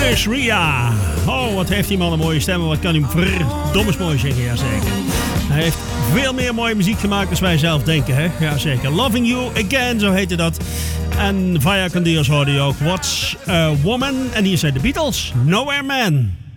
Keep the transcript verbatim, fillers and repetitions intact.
Chris Ria. Oh, wat heeft die man een mooie stem. Wat kan hij verdommers mooi zingen, jazeker. Hij heeft veel meer mooie muziek gemaakt dan wij zelf denken, hè? Jazeker. Loving You Again, zo heette dat. En Vaya con Dios hoorde je ook. What's a Woman? En hier zijn de Beatles. Nowhere Man.